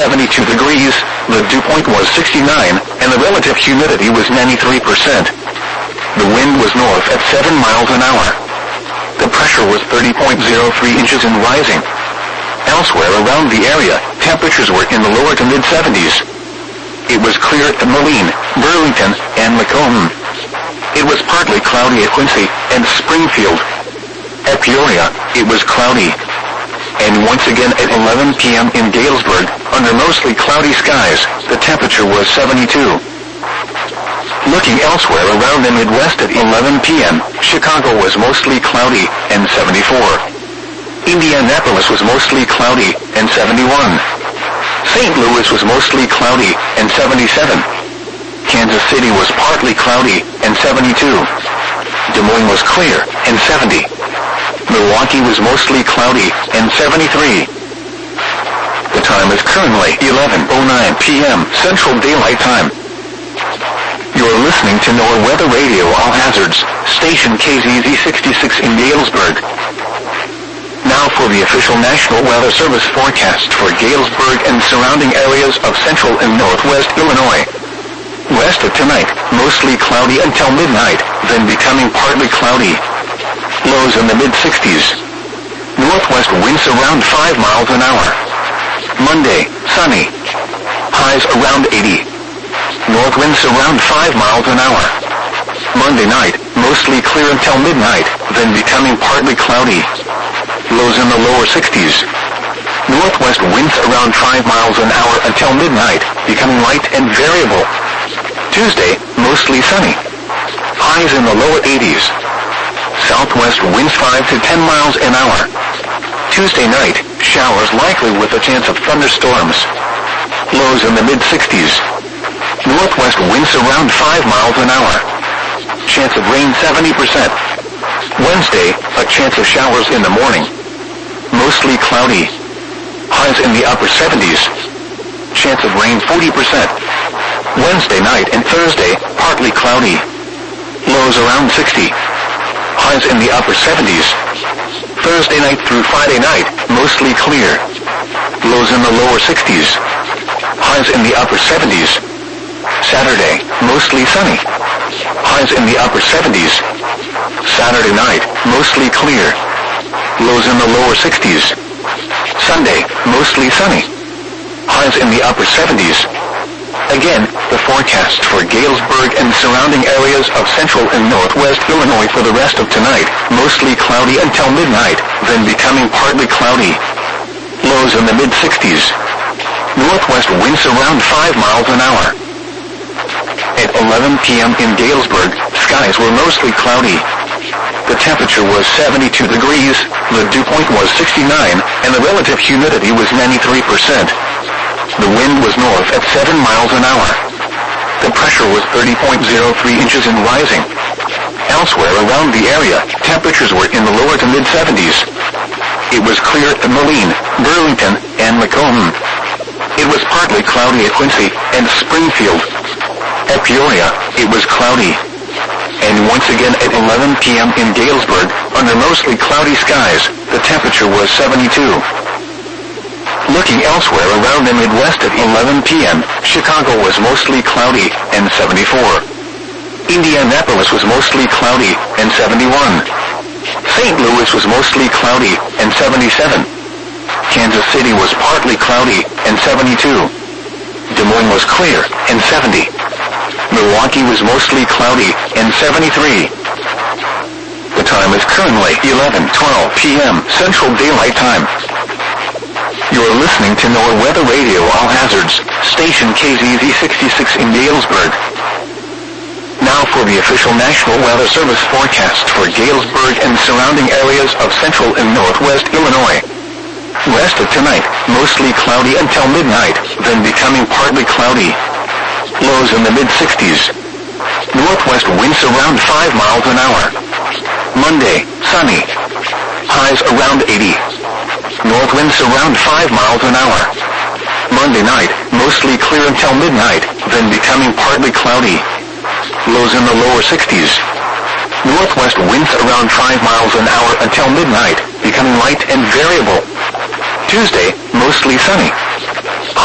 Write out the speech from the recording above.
72 degrees, the dew point was 69, and the relative humidity was 93%. The wind was north at 7 miles an hour. The pressure was 30.03 inches and rising. Elsewhere around the area, temperatures were in the lower to mid-70s. It was clear at Moline, Burlington, and Macomb. It was partly cloudy at Quincy and Springfield. At Peoria, it was cloudy. And once again at 11 p.m. in Galesburg, under mostly cloudy skies, the temperature was 72. Looking elsewhere around the Midwest at 11 p.m., Chicago was mostly cloudy and 74. Indianapolis was mostly cloudy and 71. St. Louis was mostly cloudy and 77. Kansas City was partly cloudy and 72. Des Moines was clear and 70. Milwaukee was mostly cloudy and 73. The time is currently 11:09 p.m. Central Daylight Time. You're listening to NOAA Weather Radio All Hazards, station KZZ 66 in Galesburg. Now for the official National Weather Service forecast for Galesburg and surrounding areas of central and northwest Illinois. West of tonight, mostly cloudy until midnight, then becoming partly cloudy. Lows in the mid-60s. Northwest winds around 5 miles an hour. Monday, sunny. Highs around 80. North winds around 5 miles an hour. Monday night, mostly clear until midnight, then becoming partly cloudy. Lows in the lower 60s. Northwest winds around 5 miles an hour until midnight, becoming light and variable. Tuesday, mostly sunny. Highs in the lower 80s. Southwest winds 5 to 10 miles an hour. Tuesday night, showers likely with a chance of thunderstorms. Lows in the mid-60s. Northwest winds around 5 miles an hour. Chance of rain 70%. Wednesday, a chance of showers in the morning. Mostly cloudy. Highs in the upper 70s. Chance of rain 40%. Wednesday night and Thursday, partly cloudy. Lows around 60. Highs in the upper 70s. Thursday night through Friday night, mostly clear. Lows in the lower 60s. Highs in the upper 70s. Saturday, mostly sunny. Highs in the upper 70s. Saturday night, mostly clear. Lows in the lower 60s. Sunday, mostly sunny. Highs in the upper 70s. Again, the forecast for Galesburg and surrounding areas of central and northwest Illinois for the rest of tonight, mostly cloudy until midnight, then becoming partly cloudy. Lows in the mid-60s. Northwest winds around 5 miles an hour. At 11 p.m. in Galesburg, skies were mostly cloudy. The temperature was 72 degrees, the dew point was 69, and the relative humidity was 93%. The wind was north at 7 miles an hour. The pressure was 30.03 inches and rising. Elsewhere around the area, temperatures were in the lower to mid-70s. It was clear at Moline, Burlington, and Macomb. It was partly cloudy at Quincy and Springfield. At Peoria, it was cloudy. And once again at 11 p.m. in Galesburg, under mostly cloudy skies, the temperature was 72. Looking elsewhere around the Midwest at 11 p.m., Chicago was mostly cloudy and 74. Indianapolis was mostly cloudy and 71. St. Louis was mostly cloudy and 77. Kansas City was partly cloudy and 72. Des Moines was clear and 70. Milwaukee was mostly cloudy and 73. The time is currently 11:12 p.m. Central Daylight Time. You're listening to NOAA Weather Radio All Hazards, station KZZ 66 in Galesburg. Now for the official National Weather Service forecast for Galesburg and surrounding areas of central and northwest Illinois. Rest of tonight, mostly cloudy until midnight, then becoming partly cloudy. Lows in the mid-60s. Northwest winds around 5 miles an hour. Monday, sunny. Highs around 80. North winds around 5 miles an hour. Monday night, mostly clear until midnight, then becoming partly cloudy. Lows in the lower 60s. Northwest winds around 5 miles an hour until midnight, becoming light and variable. Tuesday, mostly sunny.